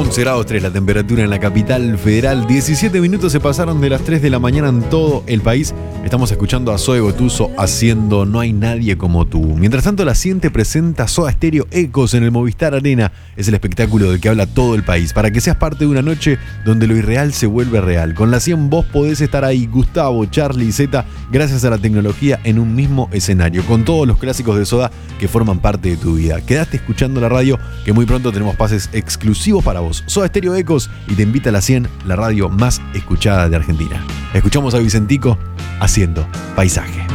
11 grados 3 la temperatura en la capital federal. 17 minutos se pasaron de las 3 de la mañana en todo el país. Estamos escuchando a Zoe Gotuso haciendo No hay nadie como tú. Mientras tanto, La Siente presenta Soda Stereo Ecos en el Movistar Arena. Es el espectáculo del que habla todo el país, para que seas parte de una noche donde lo irreal se vuelve real. Con La 100 vos podés estar ahí, Gustavo, Charlie y Zeta, gracias a la tecnología en un mismo escenario, con todos los clásicos de Soda que forman parte de tu vida. Quedaste escuchando la radio, que muy pronto tenemos pases exclusivos para vos. Soda Stereo Ecos y te invita a La 100, la radio más escuchada de Argentina. Escuchamos a Vicentico haciendo Paisaje.